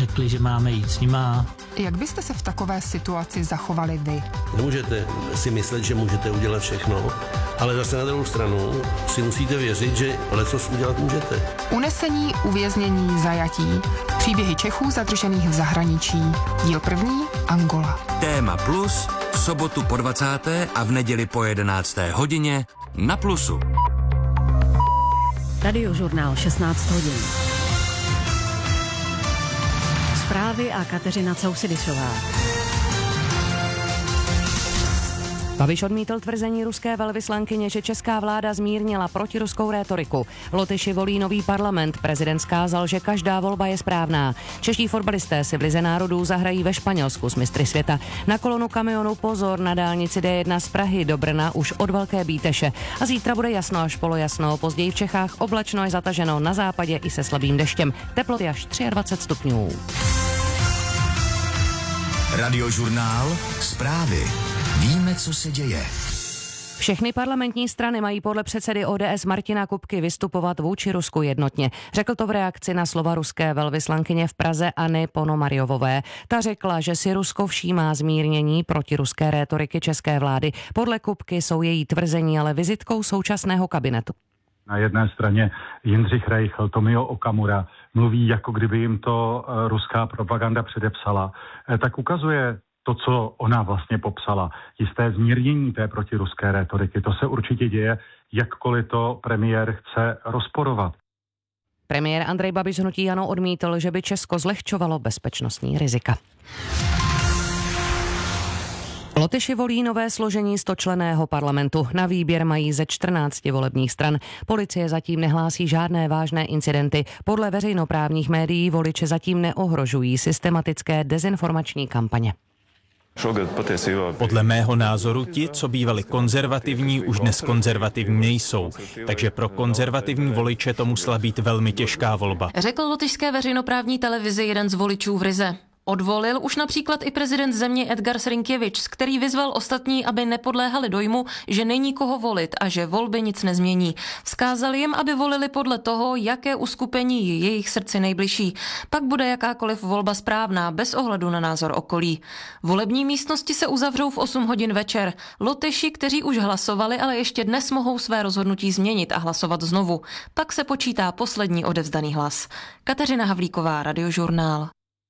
řekli, že máme jít s nima. Jak byste se v takové situaci zachovali vy? Nemůžete si myslet, že můžete udělat všechno, ale zase na druhou stranu si musíte věřit, že lecos udělat můžete. Unesení, uvěznění, zajatí. Příběhy Čechů zadržených v zahraničí. Díl 1. Angola. Téma Plus v sobotu po 20. a v neděli po 11. hodině na Plusu. Radiožurnál 16 hodin. Zprávy a Kateřina Causidisová. Babiš odmítl tvrzení ruské velvyslankyně, že česká vláda zmírnila protiruskou rétoriku. Lotyši volí nový parlament, prezident skázal, že každá volba je správná. Čeští fotbalisté si v Lize národů zahrají ve Španělsku s mistry světa. Na kolonu kamionu pozor na dálnici D1 z Prahy do Brna už od Velké Bíteše. A zítra bude jasno až polojasno, později v Čechách oblačno je zataženo, na západě i se slabým deštěm. Teploty až 23 stupňů. Radiožurnál Zprávy. Víme, co se děje. Všechny parlamentní strany mají podle předsedy ODS Martina Kupky vystupovat vůči Rusku jednotně. Řekl to v reakci na slova ruské velvyslankyně v Praze Anny Ponomarjovové. Ta řekla, že si Rusko všímá zmírnění protiruské rétoriky české vlády. Podle Kupky jsou její tvrzení ale vizitkou současného kabinetu. Na jedné straně Jindřich Reichel, Tomio Okamura mluví, jako kdyby jim to ruská propaganda předepsala. Tak ukazuje to, co ona vlastně popsala, jisté zmírnění té protiruské rétoriky. To se určitě děje, jakkoliv to premiér chce rozporovat. Premiér Andrej Babiš hnutí ANO odmítl, že by Česko zlehčovalo bezpečnostní rizika. Lotyši volí nové složení 100členného parlamentu. Na výběr mají ze 14 volebních stran. Policie zatím nehlásí žádné vážné incidenty. Podle veřejnoprávních médií voliče zatím neohrožují systematické dezinformační kampaně. Podle mého názoru ti, co bývali konzervativní, už dnes konzervativní nejsou. Takže pro konzervativní voliče to musela být velmi těžká volba. Řekl lotyšské veřejnoprávní televizi jeden z voličů v Rize. Odvolil už například i prezident země Edgar Srinkěvič, který vyzval ostatní, aby nepodléhali dojmu, že není koho volit a že volby nic nezmění. Vzkázal jim, aby volili podle toho, jaké uskupení je jejich srdci nejbližší. Pak bude jakákoliv volba správná, bez ohledu na názor okolí. Volební místnosti se uzavřou v 8 hodin večer. Lotyši, kteří už hlasovali, ale ještě dnes mohou své rozhodnutí změnit a hlasovat znovu. Pak se počítá poslední odevzdaný hlas. Kateřina Havlíková, Radiožurnál.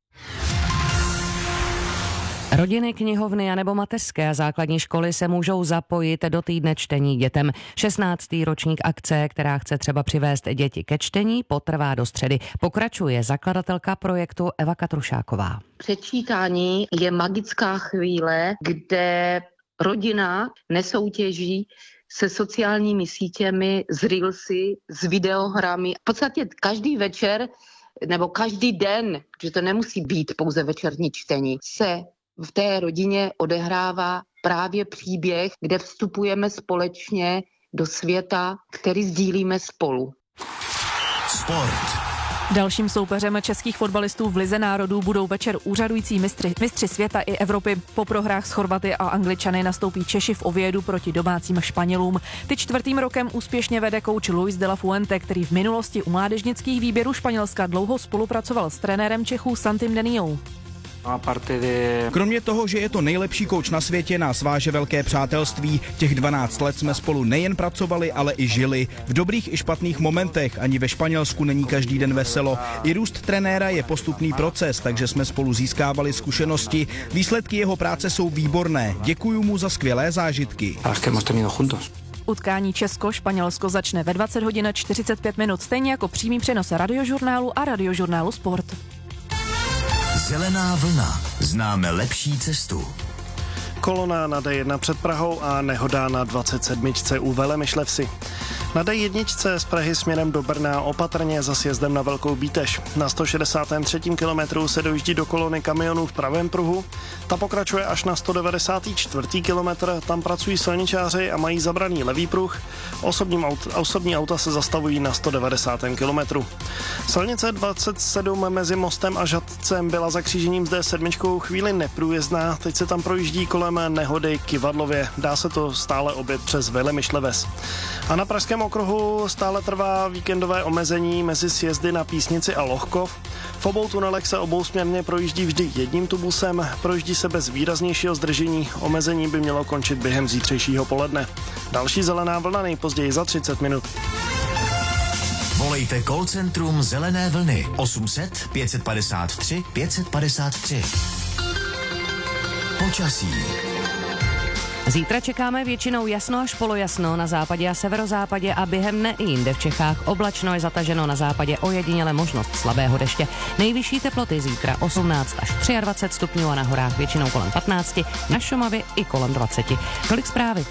Rodiny, knihovny a nebo mateřské a základní školy se můžou zapojit do týdne čtení dětem. 16. ročník akce, která chce třeba přivést děti ke čtení, potrvá do středy. Pokračuje zakladatelka projektu Eva Katrušáková. Předčítání je magická chvíle, kde rodina nesoutěží se sociálními sítěmi, s reelsy, s videohrami. V podstatě každý večer nebo každý den, že to nemusí být pouze večerní čtení, se v té rodině odehrává právě příběh, kde vstupujeme společně do světa, který sdílíme spolu. Sport. Dalším soupeřem českých fotbalistů v Lize národů budou večer úřadující mistři světa i Evropy. Po prohrách s Chorvaty a Angličany nastoupí Češi v Oviedu proti domácím Španělům. Ty 4. rokem úspěšně vede kouč Luis de la Fuente, který v minulosti u mládežnických výběrů Španělska dlouho spolupracoval s trenérem Čechů Santim Deniou. Kromě toho, že je to nejlepší kouč na světě, nás váže velké přátelství. Těch 12 let jsme spolu nejen pracovali, ale i žili. V dobrých i špatných momentech, ani ve Španělsku není každý den veselo. I růst trenéra je postupný proces, takže jsme spolu získávali zkušenosti. Výsledky jeho práce jsou výborné. Děkuju mu za skvělé zážitky. Utkání Česko-Španělsko začne ve 20 hodin 45 minut, stejně jako přímý přenos Radiožurnálu a Radiožurnálu Sport. Zelená vlna. Známe lepší cestu. Kolona na D1 před Prahou a nehoda na 27. u Velemyšlevsi. Na D1 z Prahy směrem do Brna opatrně za sjezdem na Velkou Bíteš. Na 163. kilometru se dojíždí do kolony kamionů v pravém pruhu. Ta pokračuje až na 194. kilometr, tam pracují silničáři a mají zabraný levý pruh. Osobní auta se zastavují na 190. kilometru. Silnice 27 mezi Mostem a Žatcem byla za křížením s D7 chvíli neprůjezdná, teď se tam projíždí kolem nehody Kivadlově. Dá se to stále objet přes Velemyšleves. A na pražském Pražském okruhu stále trvá víkendové omezení mezi sjezdy na Písnici a Lohkov. V obou tunelech se obousměrně projíždí vždy jedním tubusem, projíždí se bez výraznějšího zdržení. Omezení by mělo končit během zítřejšího poledne. Další zelená vlna nejpozději za 30 minut. Volejte call centrum Zelené vlny 800 553 553. Počasí. Zítra čekáme většinou jasno až polojasno na západě a severozápadě a během dne i jinde v Čechách oblačno, je zataženo na západě ojediněle možnost slabého deště. Nejvyšší teploty zítra 18 až 23 stupňů a na horách většinou kolem 15, na Šumavě i kolem 20. Tolik zprávy.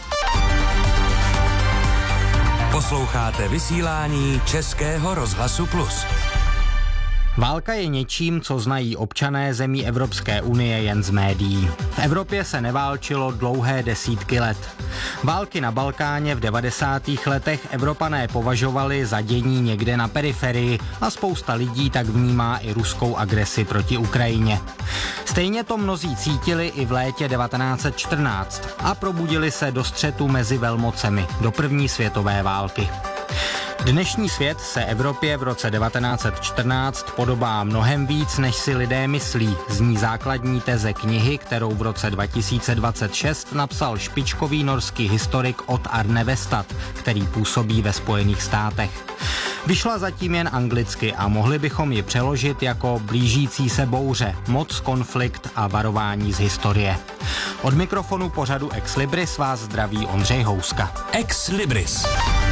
Posloucháte vysílání Českého rozhlasu Plus. Válka je něčím, co znají občané zemí Evropské unie jen z médií. V Evropě se neválčilo dlouhé desítky let. Války na Balkáně v 90. letech Evropané považovali za dění někde na periferii a spousta lidí tak vnímá i ruskou agresi proti Ukrajině. Stejně to mnozí cítili i v létě 1914 a probudili se do střetu mezi velmocemi do první světové války. Dnešní svět se Evropě v roce 1914 podobá mnohem víc, než si lidé myslí, zní základní teze knihy, kterou v roce 2026 napsal špičkový norský historik Odd Arne Westad, který působí ve Spojených státech. Vyšla zatím jen anglicky a mohli bychom ji přeložit jako blížící se bouře, moc, konflikt a varování z historie. Od mikrofonu pořadu Ex Libris vás zdraví Ondřej Houska. Ex Libris.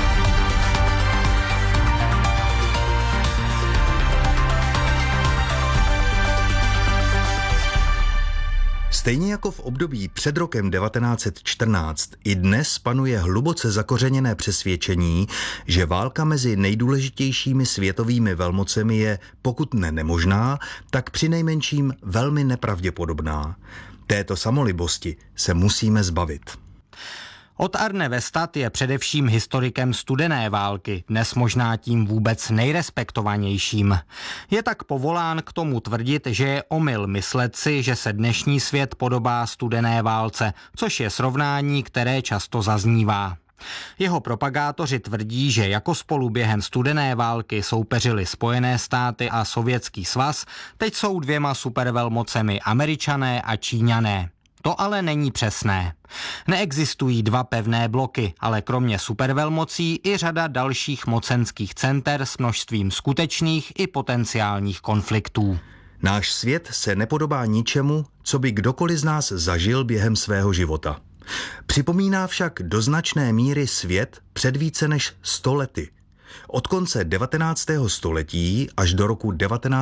Stejně jako v období před rokem 1914, i dnes panuje hluboce zakořeněné přesvědčení, že válka mezi nejdůležitějšími světovými velmocemi je, pokud ne nemožná, tak přinejmenším velmi nepravděpodobná. Této samolibosti se musíme zbavit. Odd Arne Westad je především historikem studené války, dnes možná tím vůbec nejrespektovanějším. Je tak povolán k tomu tvrdit, že je omyl myslet si, že se dnešní svět podobá studené válce, což je srovnání, které často zaznívá. Jeho propagátoři tvrdí, že jako spolu během studené války soupeřili Spojené státy a Sovětský svaz, teď jsou dvěma supervelmocemi Američané a Číňané. To ale není přesné. Neexistují dva pevné bloky, ale kromě supervelmocí i řada dalších mocenských center s množstvím skutečných i potenciálních konfliktů. Náš svět se nepodobá ničemu, co by kdokoliv z nás zažil během svého života. Připomíná však do značné míry svět před více než 100 lety. Od konce 19. století až do roku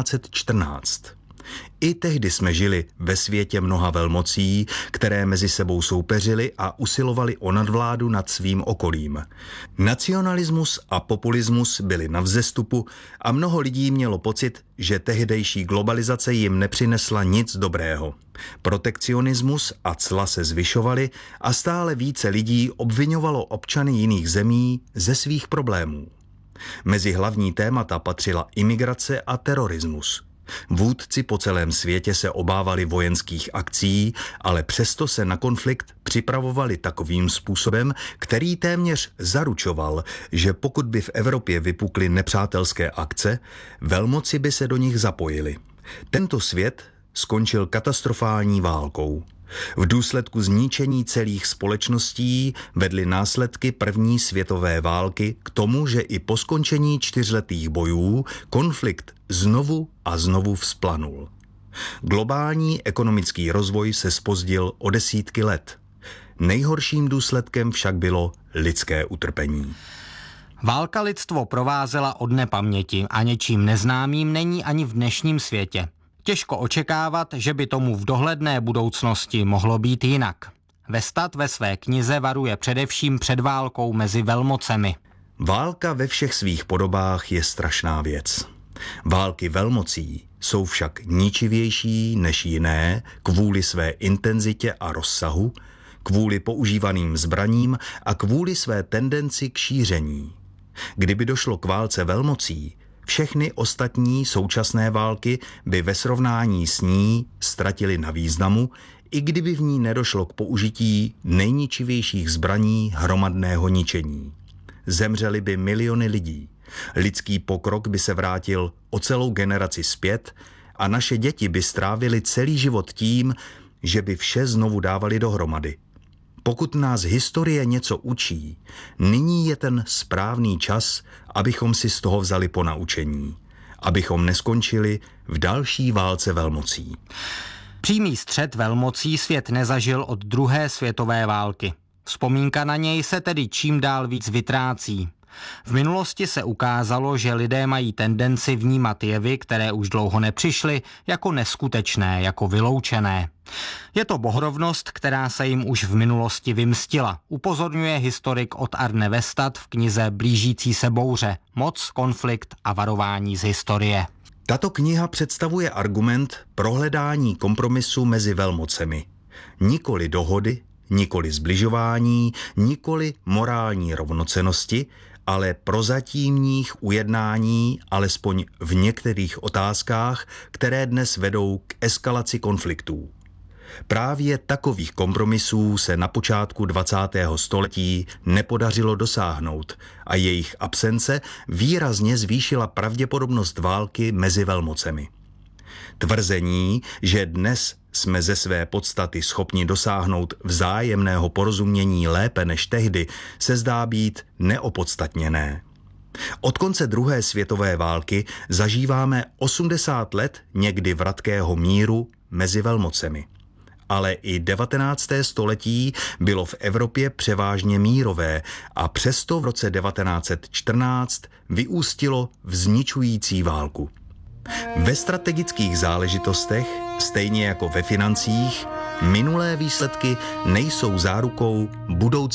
1914. I tehdy jsme žili ve světě mnoha velmocí, které mezi sebou soupeřily a usilovali o nadvládu nad svým okolím. Nacionalismus a populismus byly na vzestupu a mnoho lidí mělo pocit, že tehdejší globalizace jim nepřinesla nic dobrého. Protekcionismus a cla se zvyšovaly a stále více lidí obviňovalo občany jiných zemí ze svých problémů. Mezi hlavní témata patřila imigrace a terorismus. Vůdci po celém světě se obávali vojenských akcí, ale přesto se na konflikt připravovali takovým způsobem, který téměř zaručoval, že pokud by v Evropě vypukly nepřátelské akce, velmoci by se do nich zapojili. Tento svět skončil katastrofální válkou. V důsledku zničení celých společností vedly následky první světové války k tomu, že i po skončení 4letých bojů konflikt znovu a znovu vzplanul. Globální ekonomický rozvoj se zpozdil o desítky let. Nejhorším důsledkem však bylo lidské utrpení. Válka lidstvo provázela od nepaměti a něčím neznámým není ani v dnešním světě. Těžko očekávat, že by tomu v dohledné budoucnosti mohlo být jinak. Westad ve své knize varuje především před válkou mezi velmocemi. Válka ve všech svých podobách je strašná věc. Války velmocí jsou však ničivější než jiné kvůli své intenzitě a rozsahu, kvůli používaným zbraním a kvůli své tendenci k šíření. Kdyby došlo k válce velmocí, všechny ostatní současné války by ve srovnání s ní ztratily na významu, i kdyby v ní nedošlo k použití nejničivějších zbraní hromadného ničení. zemřely by miliony lidí. Lidský pokrok by se vrátil o celou generaci zpět a naše děti by strávily celý život tím, že by vše znovu dávali dohromady. Pokud nás historie něco učí, nyní je ten správný čas, abychom si z toho vzali ponaučení. Abychom neskončili v další válce velmocí. Přímý střet velmocí svět nezažil od druhé světové války. Vzpomínka na něj se tedy čím dál víc vytrácí. V minulosti se ukázalo, že lidé mají tendenci vnímat jevy, které už dlouho nepřišly, jako neskutečné, jako vyloučené. Je to bohorovnost, která se jim už v minulosti vymstila, upozorňuje historik od Arne Westad v knize Blížící se bouře, moc, konflikt a varování z historie. Tato kniha představuje argument pro hledání kompromisu mezi velmocemi. Nikoli dohody, nikoli zbližování, nikoli morální rovnocennosti, ale prozatímních ujednání, alespoň v některých otázkách, které dnes vedou k eskalaci konfliktů. Právě takových kompromisů se na počátku 20. století nepodařilo dosáhnout a jejich absence výrazně zvýšila pravděpodobnost války mezi velmocemi. Tvrzení, že dnes jsme ze své podstaty schopni dosáhnout vzájemného porozumění lépe než tehdy, se zdá být neopodstatněné. Od konce druhé světové války zažíváme 80 let někdy vratkého míru mezi velmocemi. Ale i 19. století bylo v Evropě převážně mírové a přesto v roce 1914 vyústilo v zničující válku. Ve strategických záležitostech, stejně jako ve financích, minulé výsledky nejsou zárukou budoucí